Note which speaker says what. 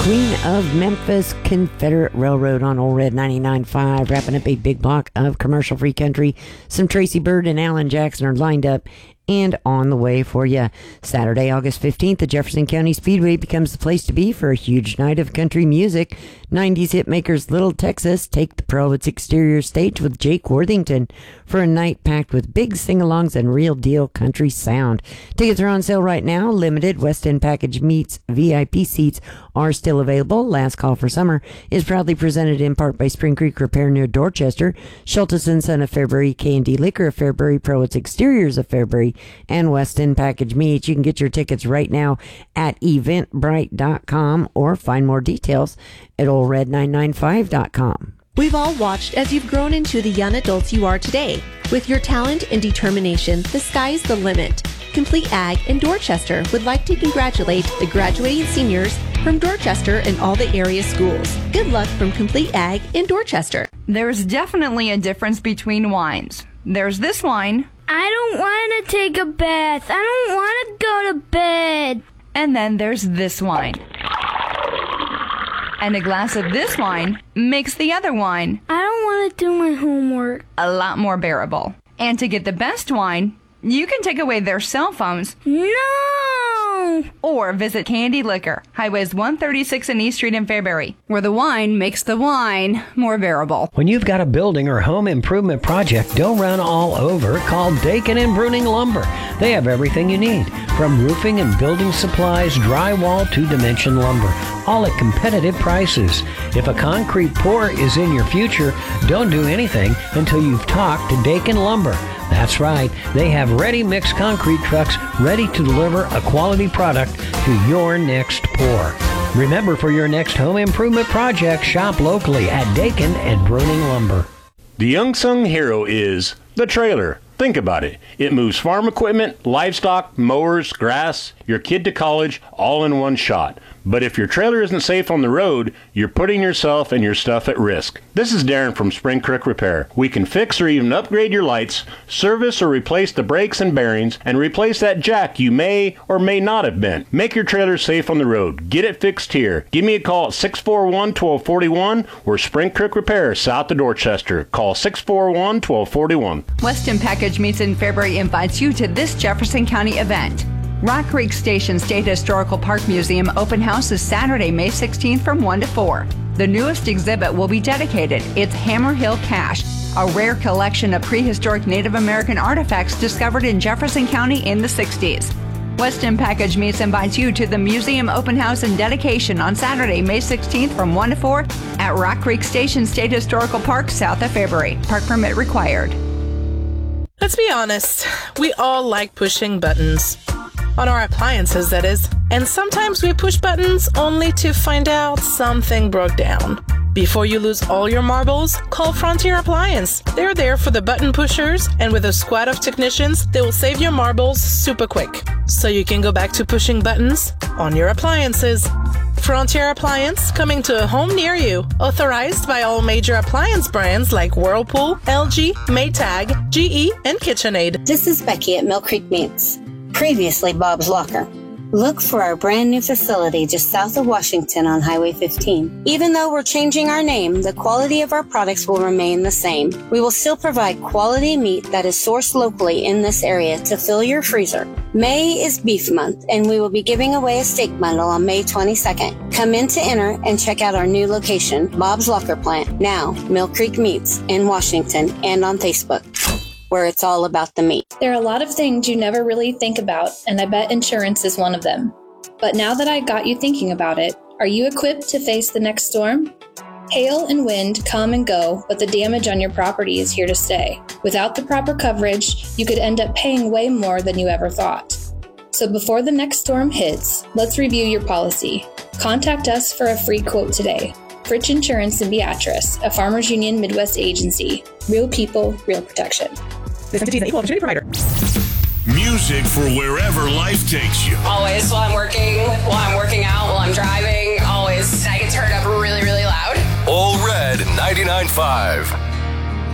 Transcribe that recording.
Speaker 1: Queen of Memphis, Confederate Railroad on Old Red 99.5, wrapping up a big block of commercial-free country. Some Tracy Byrd and Alan Jackson are lined up and on the way for you. Saturday, August 15th, the Jefferson County Speedway becomes the place to be for a huge night of country music. 90s hitmakers Little Texas take the pro its exterior stage with Jake Worthington for a night packed with big sing-alongs and real-deal country sound. Tickets are on sale right now. Limited West End Package Meets VIP seats are still available. Last Call for Summer is proudly presented in part by Spring Creek Repair near Dorchester, Schultes & Son of Fairbury, K&D Liquor of Fairbury, Pro Its Exteriors of Fairbury, and West End Package Meats. You can get your tickets right now at eventbrite.com or find more details at oldred995.com.
Speaker 2: We've all watched as you've grown into the young adults you are today. With your talent and determination, the sky's the limit. Complete Ag in Dorchester would like to congratulate the graduating seniors from Dorchester and all the area schools. Good luck from Complete Ag in Dorchester.
Speaker 3: There's definitely a difference between wines. There's this wine.
Speaker 4: I don't want to take a bath. I don't want to go to bed.
Speaker 3: And then there's this wine. And a glass of this wine makes the other wine
Speaker 4: I don't want to do my homework.
Speaker 3: a lot more bearable. And to get the best wine, you can take away their cell phones.
Speaker 4: No!
Speaker 3: Or visit Candy Liquor, Highways 136 and East Street in Fairbury, where the wine makes the wine more bearable.
Speaker 5: When you've got a building or home improvement project, don't run all over. Call Dakin and Bruning Lumber. They have everything you need, from roofing and building supplies, drywall to dimension lumber, all at competitive prices. If a concrete pour is in your future, don't do anything until you've talked to Dakin Lumber. That's right, they have ready-mix concrete trucks ready to deliver a quality product to your next pour. Remember, for your next home improvement project, shop locally at Dakin and Bruning Lumber.
Speaker 6: The unsung hero is the trailer. Think about it. It moves farm equipment, livestock, mowers, grass, your kid to college, all in one shot. But if your trailer isn't safe on the road, you're putting yourself and your stuff at risk. This is Darren from Spring Creek Repair. We can fix or even upgrade your lights, service or replace the brakes and bearings, and replace that jack you may or may not have bent. Make your trailer safe on the road. Get it fixed here. Give me a call at 641-1241. We're Spring Creek Repair, south of Dorchester. Call 641-1241.
Speaker 3: Weston Package Meats in Fairbury invites you to this Jefferson County event. Rock Creek Station State Historical Park Museum open house is Saturday, May 16th from 1 to 4. The newest exhibit will be dedicated. It's Hammer Hill Cache, a rare collection of prehistoric Native American artifacts discovered in Jefferson County in the 60s. Weston Package Meats invites you to the museum open house and dedication on Saturday, May 16th from 1 to 4 at Rock Creek Station State Historical Park, south of Fairbury. Park permit required.
Speaker 7: Let's be honest, we all like pushing buttons. On our appliances, that is. And sometimes we push buttons only to find out something broke down. Before you lose all your marbles, call Frontier Appliance. They're there for the button pushers, and with a squad of technicians, they will save your marbles super quick. So you can go back to pushing buttons on your appliances. Frontier Appliance, coming to a home near you. Authorized by all major appliance brands like Whirlpool, LG, Maytag, GE, and KitchenAid.
Speaker 8: This is Becky at Mill Creek Meats. Previously Bob's Locker. Look for our brand new facility just south of Washington on Highway 15. Even though we're changing our name, the quality of our products will remain the same. We will still provide quality meat that is sourced locally in this area to fill your freezer. May is Beef Month, and we will be giving away a steak bundle on May 22nd. Come in to enter and check out our new location, Bob's Locker Plant, now Mill Creek Meats in Washington, and on Facebook, where it's all about the meat.
Speaker 9: There are a lot of things you never really think about, and I bet insurance is one of them. But now that I got you thinking about it, are you equipped to face the next storm? Hail and wind come and go, but the damage on your property is here to stay. Without the proper coverage, you could end up paying way more than you ever thought. So before the next storm hits, let's review your policy. Contact us for a free quote today. Fritch Insurance in Beatrice, a Farmers Union Midwest agency. Real people, real protection.
Speaker 7: This entity is an equal opportunity provider.
Speaker 10: Music for wherever life takes you.
Speaker 11: Always while I'm working out, while I'm driving, always I get turned up really, really loud.
Speaker 10: All Red 99.5.